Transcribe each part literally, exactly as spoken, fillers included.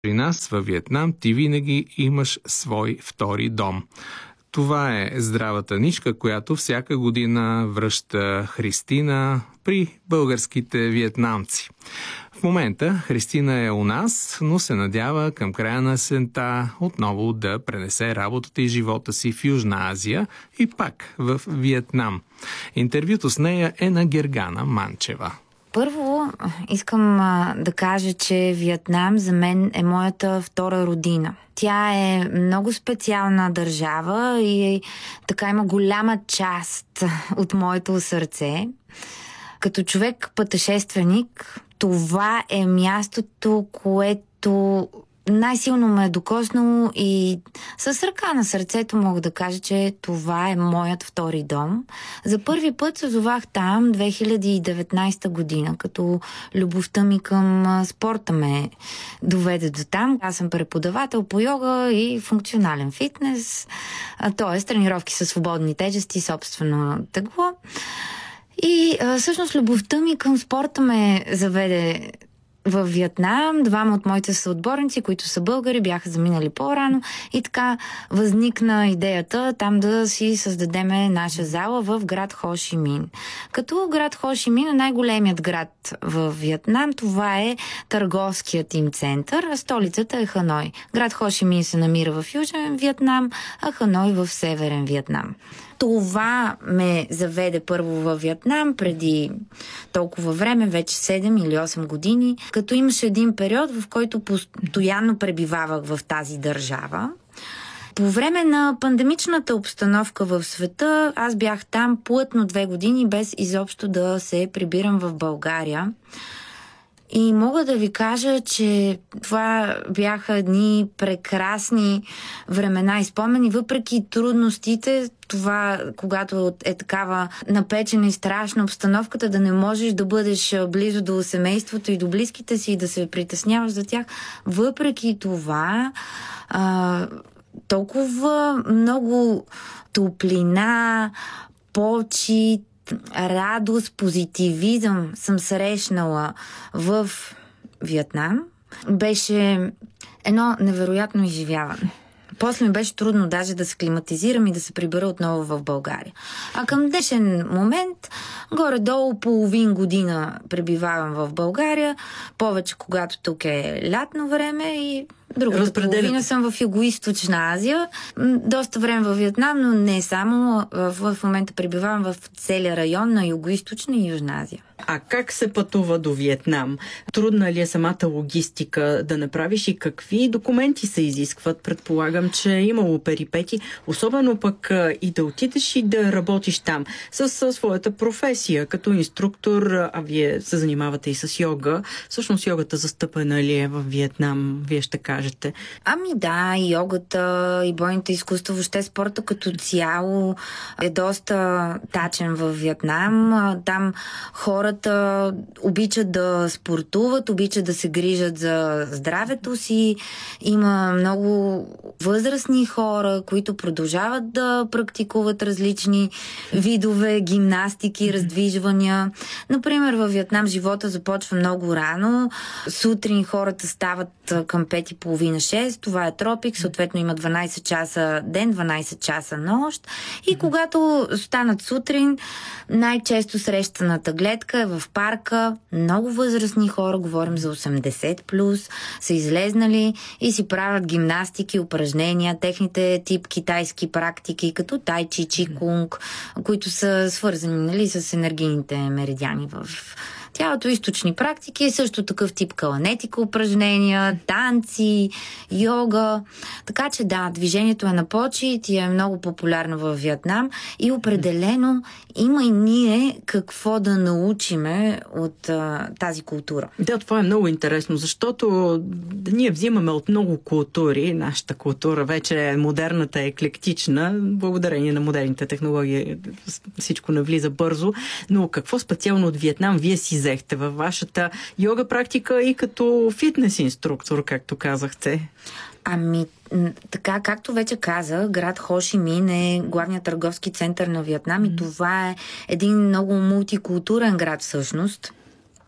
При нас във Виетнам ти винаги имаш свой втори дом. Това е здравата нишка, която всяка година връща Христина при българските виетнамци. В момента Христина е у нас, но се надява към края на есента отново да пренесе работата и живота си в Южна Азия и пак в Виетнам. Интервюто с нея е на Гергана Манчева. Първо искам а, да кажа, че Виетнам за мен е моята втора родина. Тя е много специална държава и така има голяма част от моето сърце. Като човек-пътешественик, това е мястото, което най-силно ме е докоснало и с ръка на сърцето мога да кажа, че това е моят втори дом. За първи път се озовах там две хиляди и деветнадесета година, като любовта ми към спорта ме доведе до там. Аз съм преподавател по йога и функционален фитнес, т.е. тренировки със свободни тежести, собствено тегло. И а, всъщност любовта ми към спорта ме заведе в Виетнам. Двама от моите съотборници, които са българи, бяха заминали по-рано и така възникна идеята там да си създадеме наша зала в град Хо Ши Мин. Като град Хо Ши Мин е най-големият град в Виетнам. Това е търговският им център, а столицата е Ханой. Град Хо Ши Мин се намира в Южен Виетнам, а Ханой в Северен Виетнам. Това ме заведе първо във Виетнам преди толкова време, вече седем или осем години, като имаше един период, в който постоянно пребивавах в тази държава. По време на пандемичната обстановка в света, аз бях там плътно две години, без изобщо да се прибирам в България. И мога да ви кажа, че това бяха едни прекрасни времена и спомени, въпреки трудностите, това, когато е такава напечена и страшна обстановката, да не можеш да бъдеш близо до семейството и до близките си и да се притесняваш за тях. Въпреки това, а, толкова много топлина, почит, радост, позитивизъм съм срещнала в Виетнам. Беше едно невероятно изживяване. После ми беше трудно даже да се климатизирам и да се прибера отново в България. А към днешен момент, горе-долу половин година пребивавам в България, повече когато тук е лятно време и другата половина съм в Югоизточна Азия. Доста време във Виетнам, но не само. В момента пребивавам в целия район на Югоизточна и Южна Азия. А как се пътува до Виетнам? Трудна ли е самата логистика да направиш и какви документи се изискват? Предполагам, че е имало перипети, особено пък и да отидеш и да работиш там с своята професия като инструктор, а вие се занимавате и с йога. Всъщност йогата застъпена ли е в Виетнам? Вие ще кажете. Ами да, и йогата, и бойните изкуства, въобще спорта като цяло е доста тачен в Виетнам. Там хората обичат да спортуват, обичат да се грижат за здравето си. Има много възрастни хора, които продължават да практикуват различни видове гимнастики, раздвижвания. Например, във Виетнам живота започва много рано. Сутрин хората стават към пет и половина шест. Това е тропик, съответно има дванадесет часа ден, дванадесет часа нощ. И когато станат сутрин, най-често срещаната гледка е в парка. Много възрастни хора, говорим за осемдесет плюс, са излезнали и си правят гимнастики, упражнения, техните тип китайски практики, като тай чи, чи кунг, които са свързани, нали, с енергийните меридиани в тялото, източни практики, също такъв тип каланетика упражнения, танци, йога. Така че да, движението е на почит и е много популярно във Виетнам и определено има и ние какво да научиме от а, тази култура. Да, това е много интересно, защото ние взимаме от много култури. Нашата култура вече е модерната, е еклектична, благодарение на модерните технологии всичко навлиза бързо, но какво специално от Виетнам вие си взехте във вашата йога практика и като фитнес инструктор, както казахте? Ами, така, както вече казах, град Хо Ши Мин е главният търговски център на Виетнам mm. и това е един много мултикултурен град всъщност.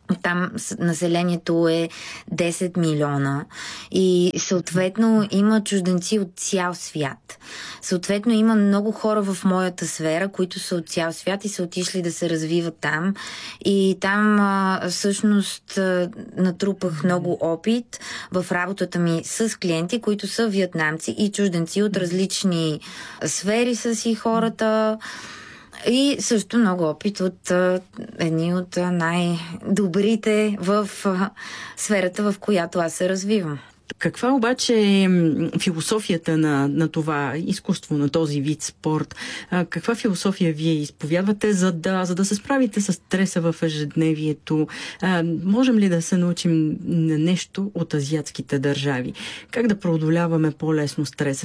Там населението е десет милиона и съответно има чужденци от цял свят. Съответно има много хора в моята сфера, които са от цял свят и са отишли да се развиват там. И там а, всъщност а, натрупах много опит в работата ми с клиенти, които са виетнамци и чужденци от различни сфери са си хората. И също много опит от а, едни от а, най-добрите в а, сферата, в която аз се развивам. Каква обаче е философията на, на това изкуство, на този вид спорт? А, каква философия вие изповядвате, за да, за да се справите с стреса в ежедневието? А, можем ли да се научим на нещо от азиатските държави? Как да преодоляваме по-лесно стреса?